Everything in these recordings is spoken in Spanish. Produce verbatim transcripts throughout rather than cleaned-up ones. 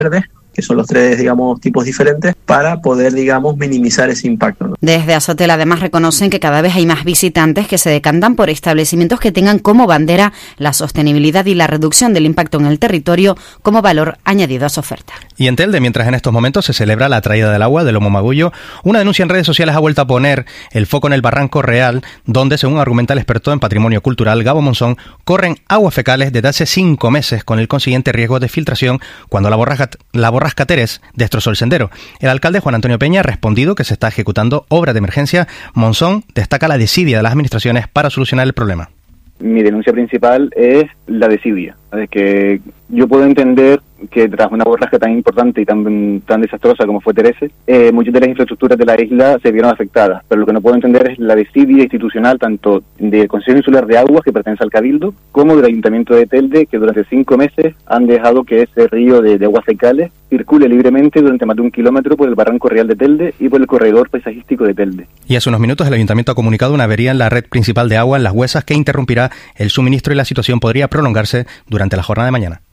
verdes, que son los tres, digamos, tipos diferentes, para poder, digamos, minimizar ese impacto, ¿no? Desde Azotel además reconocen que cada vez hay más visitantes que se decantan por establecimientos que tengan como bandera la sostenibilidad y la reducción del impacto en el territorio como valor añadido a su oferta. Y en Telde, mientras en estos momentos se celebra la traída del agua del Lomo Magullo, una denuncia en redes sociales ha vuelto a poner el foco en el Barranco Real, donde, según argumenta el experto en patrimonio cultural Gabo Monzón, corren aguas fecales desde hace cinco meses con el consiguiente riesgo de filtración cuando la borrasca, la borrasca Teres destrozó el sendero. El alcalde Juan Antonio Peña ha respondido que se está ejecutando obras de emergencia. Monzón destaca la desidia de las administraciones para solucionar el problema. Mi denuncia principal es la desidia. Es que yo puedo entender que tras una borrasca tan importante y tan tan desastrosa como fue Terese, eh, muchas de las infraestructuras de la isla se vieron afectadas, pero lo que no puedo entender es la desidia institucional tanto del Consejo Insular de Aguas, que pertenece al Cabildo, como del Ayuntamiento de Telde, que durante cinco meses han dejado que ese río de, de aguas fecales circule libremente durante más de un kilómetro por el Barranco Real de Telde y por el corredor paisajístico de Telde. Y hace unos minutos el Ayuntamiento ha comunicado una avería en la red principal de agua en Las Huesas que interrumpirá el suministro y la situación podría prolongarse durante la jornada de mañana.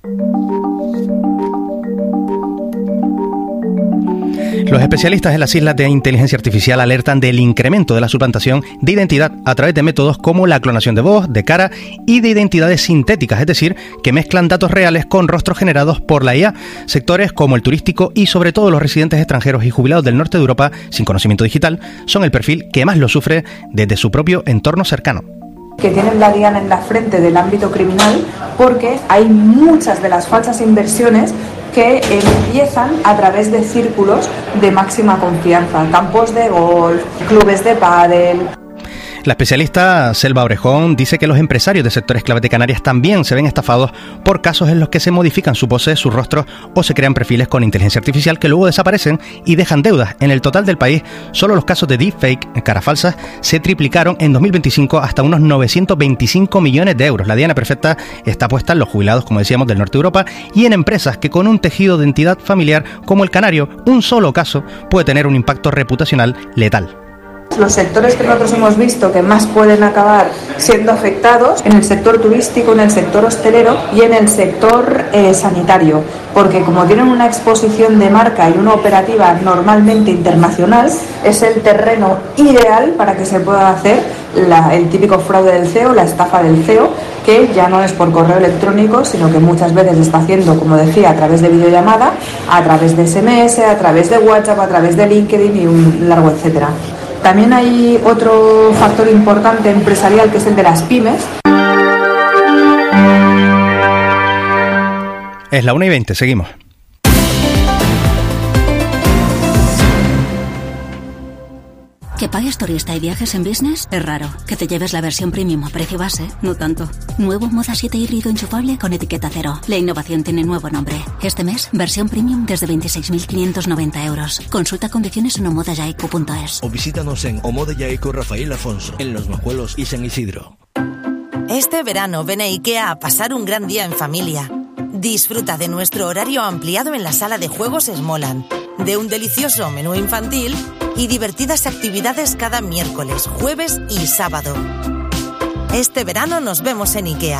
Los especialistas en las islas de inteligencia artificial alertan del incremento de la suplantación de identidad a través de métodos como la clonación de voz, de cara y de identidades sintéticas, es decir, que mezclan datos reales con rostros generados por la I A. Sectores como el turístico y sobre todo los residentes extranjeros y jubilados del norte de Europa sin conocimiento digital son el perfil que más lo sufre desde su propio entorno cercano. Que tienen la diana en la frente del ámbito criminal porque hay muchas de las falsas inversiones que empiezan a través de círculos de máxima confianza, campos de golf, clubes de pádel. La especialista Selva Orejón dice que los empresarios de sectores claves de Canarias también se ven estafados por casos en los que se modifican su pose, sus rostros o se crean perfiles con inteligencia artificial que luego desaparecen y dejan deudas. En el total del país, solo los casos de deepfake, caras falsas, se triplicaron en dos mil veinticinco hasta unos novecientos veinticinco millones de euros. La diana perfecta está puesta en los jubilados, como decíamos, del norte de Europa y en empresas que con un tejido de entidad familiar como el canario, un solo caso puede tener un impacto reputacional letal. Los sectores que nosotros hemos visto que más pueden acabar siendo afectados en el sector turístico, en el sector hostelero y en el sector eh, sanitario, porque como tienen una exposición de marca y una operativa normalmente internacional, es el terreno ideal para que se pueda hacer la, el típico fraude del C E O, la estafa del C E O, que ya no es por correo electrónico, sino que muchas veces está haciendo, como decía, a través de videollamada, a través de S M S, a través de WhatsApp, a través de LinkedIn y un largo etcétera. También hay otro factor importante empresarial que es el de las pymes. Es la una y veinte, seguimos. ¿Que pagues turista y viajes en business? Es raro. Que te lleves la versión premium a precio base, no tanto. Nuevo Moda siete híbrido enchufable con etiqueta cero. La innovación tiene nuevo nombre. Este mes, versión premium desde veintiséis mil quinientos noventa euros. Consulta condiciones en omodayaico punto es. O visítanos en Omodayaico Rafael Afonso, en Los Majuelos y San Isidro. Este verano ven a IKEA a pasar un gran día en familia. Disfruta de nuestro horario ampliado en la sala de juegos Smoland, de un delicioso menú infantil y divertidas actividades cada miércoles, jueves y sábado. Este verano nos vemos en IKEA.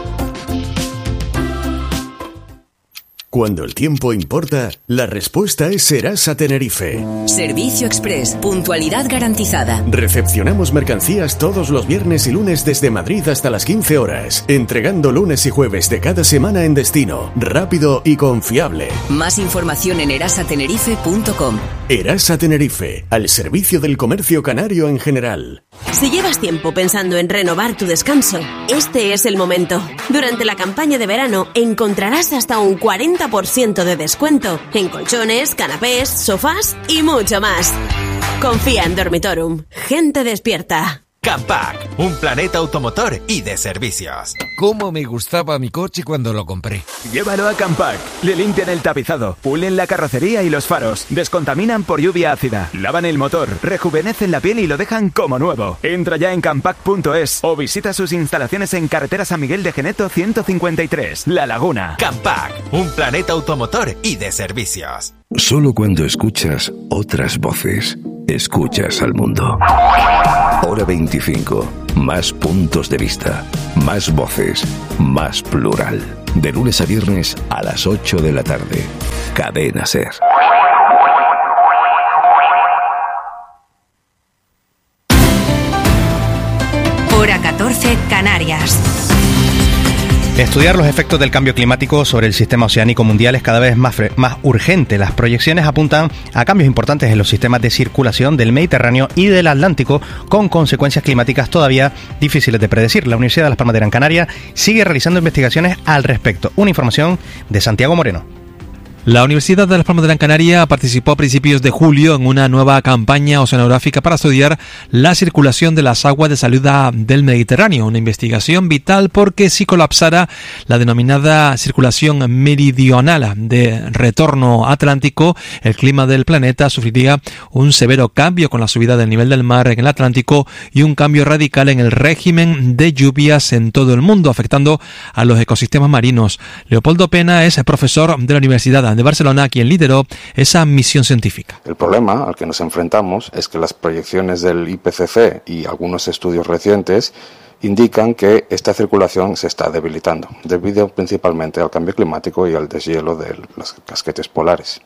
Cuando el tiempo importa, la respuesta es Serasa Tenerife. Servicio Express, puntualidad garantizada. Recepcionamos mercancías todos los viernes y lunes desde Madrid hasta las quince horas, entregando lunes y jueves de cada semana en destino, rápido y confiable. Más información en erasa tenerife punto com. Erasa Tenerife, al servicio del comercio canario en general. Si llevas tiempo pensando en renovar tu descanso, este es el momento. Durante la campaña de verano encontrarás hasta un cuarenta por ciento de descuento en colchones, canapés, sofás y mucho más. Confía en Dormitorum. Gente despierta. Campac, un planeta automotor y de servicios. Cómo me gustaba mi coche cuando lo compré. Llévalo a Campac. Le limpian el tapizado, pulen la carrocería y los faros, descontaminan por lluvia ácida, lavan el motor, rejuvenecen la piel y lo dejan como nuevo. Entra ya en campac punto es o visita sus instalaciones en carretera San Miguel de Geneto ciento cincuenta y tres, La Laguna. Campac, un planeta automotor y de servicios. Solo cuando escuchas otras voces, escuchas al mundo. Hora veinticinco. Más puntos de vista, más voces, más plural. De lunes a viernes a las ocho de la tarde. Cadena SER. Hora catorce, Canarias. Estudiar los efectos del cambio climático sobre el sistema oceánico mundial es cada vez más, fre- más urgente. Las proyecciones apuntan a cambios importantes en los sistemas de circulación del Mediterráneo y del Atlántico, con consecuencias climáticas todavía difíciles de predecir. La Universidad de Las Palmas de Gran Canaria sigue realizando investigaciones al respecto. Una información de Santiago Moreno. La Universidad de Las Palmas de Gran Canaria participó a principios de julio en una nueva campaña oceanográfica para estudiar la circulación de las aguas de salida del Mediterráneo, una investigación vital porque si colapsara la denominada circulación meridional de retorno atlántico, el clima del planeta sufriría un severo cambio con la subida del nivel del mar en el Atlántico y un cambio radical en el régimen de lluvias en todo el mundo, afectando a los ecosistemas marinos. Leopoldo Pena es profesor de la Universidad de Barcelona, quien lideró esa misión científica. El problema al que nos enfrentamos es que las proyecciones del I P C C y algunos estudios recientes indican que esta circulación se está debilitando, debido principalmente al cambio climático y al deshielo de los casquetes polares.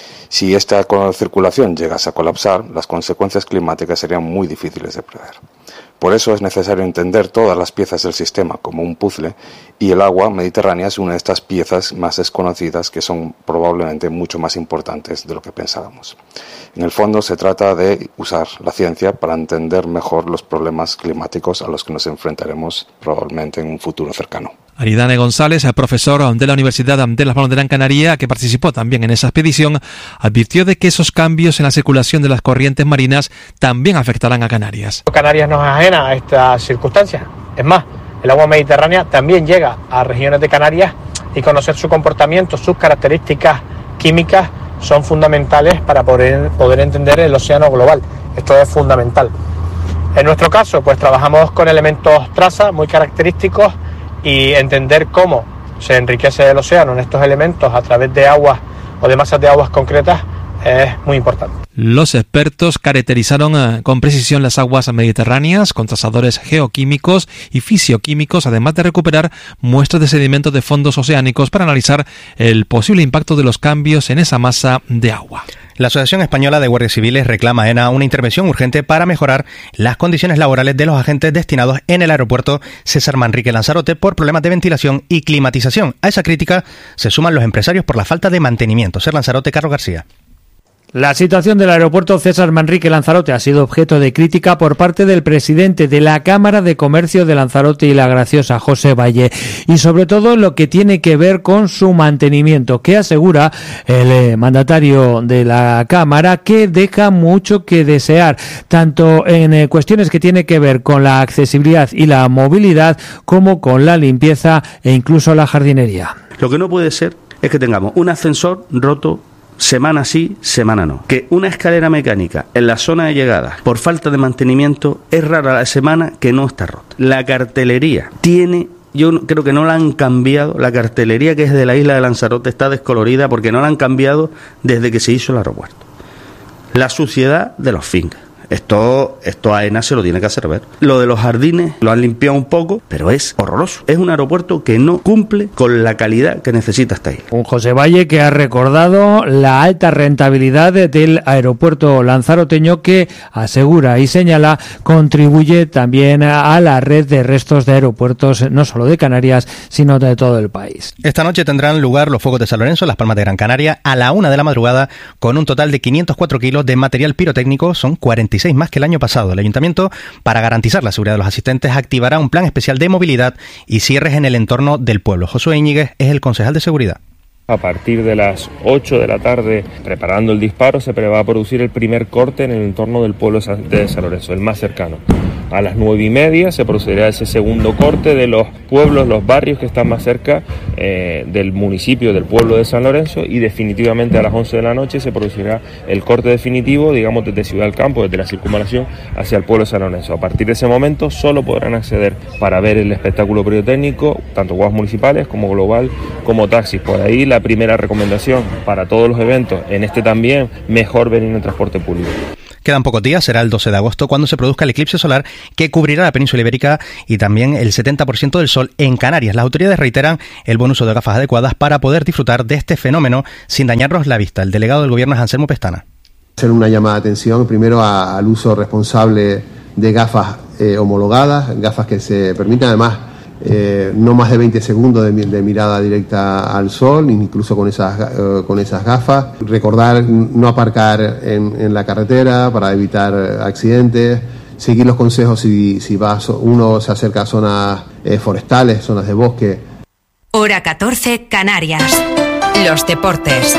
Si esta circulación llegase a colapsar, las consecuencias climáticas serían muy difíciles de prever. Por eso es necesario entender todas las piezas del sistema como un puzzle, y el agua mediterránea es una de estas piezas más desconocidas que son probablemente mucho más importantes de lo que pensábamos. En el fondo se trata de usar la ciencia para entender mejor los problemas climáticos a los que nos enfrentaremos probablemente en un futuro cercano. Aridane González, profesor de la Universidad de Las Palmas de Gran Canaria, que participó también en esa expedición, advirtió de que esos cambios en la circulación de las corrientes marinas también afectarán a Canarias. Canarias no es ajena a estas circunstancias. Es más, el agua mediterránea también llega a regiones de Canarias y conocer su comportamiento, sus características químicas son fundamentales para poder, poder entender el océano global. Esto es fundamental. En nuestro caso, pues trabajamos con elementos traza muy característicos y entender cómo se enriquece el océano en estos elementos a través de aguas o de masas de aguas concretas es muy importante. Los expertos caracterizaron eh, con precisión las aguas mediterráneas con trazadores geoquímicos y fisioquímicos, además de recuperar muestras de sedimentos de fondos oceánicos para analizar el posible impacto de los cambios en esa masa de agua. La Asociación Española de Guardias Civiles reclama a ENA una intervención urgente para mejorar las condiciones laborales de los agentes destinados en el aeropuerto César Manrique Lanzarote por problemas de ventilación y climatización. A esa crítica se suman los empresarios por la falta de mantenimiento. Ser Lanzarote, Carlos García. La situación del aeropuerto César Manrique Lanzarote ha sido objeto de crítica por parte del presidente de la Cámara de Comercio de Lanzarote y La Graciosa, José Valle, y sobre todo lo que tiene que ver con su mantenimiento, que asegura el eh, mandatario de la Cámara que deja mucho que desear, tanto en eh, cuestiones que tiene que ver con la accesibilidad y la movilidad, como con la limpieza e incluso la jardinería. Lo que no puede ser es que tengamos un ascensor roto semana sí, semana no. Que una escalera mecánica en la zona de llegada, por falta de mantenimiento, es rara la semana que no está rota. La cartelería tiene... Yo creo que no la han cambiado. La cartelería que es de la isla de Lanzarote está descolorida porque no la han cambiado desde que se hizo el aeropuerto. La suciedad de los fincas. Esto, esto a ENA se lo tiene que hacer ver. Lo de los jardines lo han limpiado un poco, pero es horroroso. Es un aeropuerto que no cumple con la calidad que necesita esta isla. Un José Valle que ha recordado la alta rentabilidad del aeropuerto lanzaroteño, que asegura y señala contribuye también a la red de restos de aeropuertos no solo de Canarias, sino de todo el país. Esta noche tendrán lugar los fuegos de San Lorenzo en Las Palmas de Gran Canaria a la una de la madrugada, con un total de quinientos cuatro kilos de material pirotécnico. Son cuarenta y seis más que el año pasado. El Ayuntamiento, para garantizar la seguridad de los asistentes, activará un plan especial de movilidad y cierres en el entorno del pueblo. Josué Íñiguez es el concejal de seguridad. A partir de las ocho de la tarde, preparando el disparo, se va a producir el primer corte en el entorno del pueblo de San Lorenzo, el más cercano. A las nueve y media se procederá ese segundo corte de los pueblos, los barrios que están más cerca eh, del municipio, del pueblo de San Lorenzo, y definitivamente a las once de la noche se producirá el corte definitivo, digamos, desde Ciudad del Campo, desde la circunvalación hacia el pueblo de San Lorenzo. A partir de ese momento solo podrán acceder para ver el espectáculo pirotécnico, tanto guaguas municipales como global, como taxis. Por ahí la primera recomendación para todos los eventos, en este también, mejor venir en transporte público. quedan pocos días, será el doce de agosto cuando se produzca el eclipse solar que cubrirá la península ibérica y también el setenta por ciento del sol en Canarias. Las autoridades reiteran el buen uso de gafas adecuadas para poder disfrutar de este fenómeno sin dañarnos la vista. El delegado del gobierno es Anselmo Pestana. Hacer una llamada de atención primero a, al uso responsable de gafas eh, homologadas, gafas que se permitan además Eh, no más de veinte segundos de, de mirada directa al sol, incluso con esas, eh, con esas gafas. Recordar no aparcar en, en la carretera para evitar accidentes. Seguir los consejos si, si va, uno se acerca a zonas eh, forestales, zonas de bosque. Hora catorce, Canarias. Los deportes.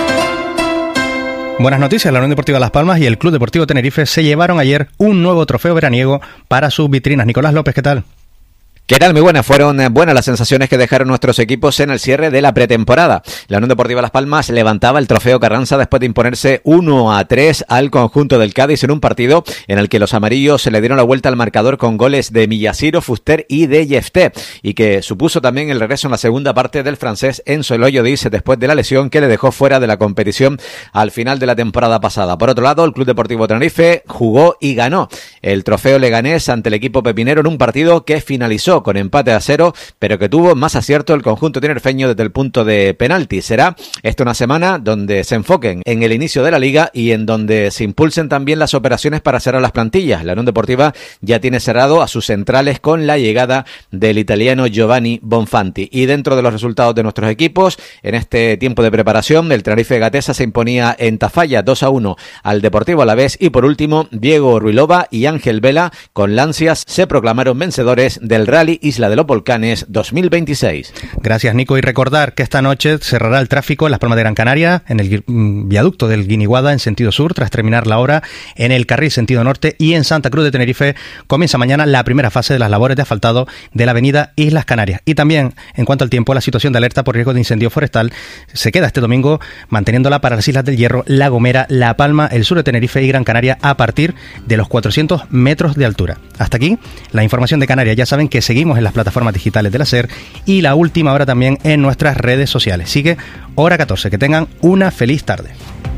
Buenas noticias, la Unión Deportiva Las Palmas y el Club Deportivo Tenerife se llevaron ayer un nuevo trofeo veraniego para sus vitrinas. Nicolás López, ¿qué tal? ¿Qué tal? Muy buenas. Fueron buenas las sensaciones que dejaron nuestros equipos en el cierre de la pretemporada. La Unión Deportiva Las Palmas levantaba el trofeo Carranza después de imponerse uno a tres al conjunto del Cádiz en un partido en el que los amarillos se le dieron la vuelta al marcador con goles de Millasiro, Fuster y de Jefté, y que supuso también el regreso en la segunda parte del francés Enzo Eloy Odiz después de la lesión que le dejó fuera de la competición al final de la temporada pasada. Por otro lado, el Club Deportivo Tenerife jugó y ganó el trofeo leganés ante el equipo pepinero en un partido que finalizó con empate a cero, pero que tuvo más acierto el conjunto tinerfeño desde el punto de penalti. Será esta una semana donde se enfoquen en el inicio de la liga y en donde se impulsen también las operaciones para cerrar las plantillas. La Unión Deportiva ya tiene cerrado a sus centrales con la llegada del italiano Giovanni Bonfanti. Y dentro de los resultados de nuestros equipos, en este tiempo de preparación, el Tenerife Gatesa se imponía en Tafalla dos a uno al Deportivo Alavés y por último, Diego Ruilova y Ángel Vela con Lancias se proclamaron vencedores del Rally Isla de los Volcanes dos mil veintiséis. Gracias, Nico. Y recordar que esta noche cerrará el tráfico en Las Palmas de Gran Canaria, en el viaducto del Guiniguada en sentido sur, tras terminar la hora en el carril sentido norte, y en Santa Cruz de Tenerife comienza mañana la primera fase de las labores de asfaltado de la avenida Islas Canarias. Y también, en cuanto al tiempo, la situación de alerta por riesgo de incendio forestal se queda este domingo manteniéndola para las Islas del Hierro, La Gomera, La Palma, el sur de Tenerife y Gran Canaria a partir de los cuatrocientos metros de altura. Hasta aquí la información de Canarias. Ya saben que seguimos en las plataformas digitales de la SER y la última hora también en nuestras redes sociales. Sigue Hora catorce. Que tengan una feliz tarde.